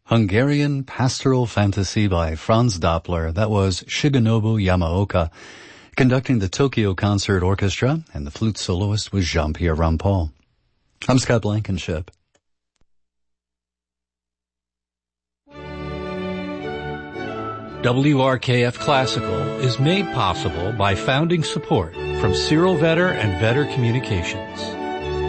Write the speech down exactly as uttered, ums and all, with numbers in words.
Hungarian Pastoral Fantasy by Franz Doppler. That was Shigenobu Yamaoka conducting the Tokyo Concert Orchestra, and the flute soloist was Jean-Pierre Rampal. I'm Scott Blankenship. W R K F Classical is made possible by founding support from Cyril Vetter and Vetter Communications.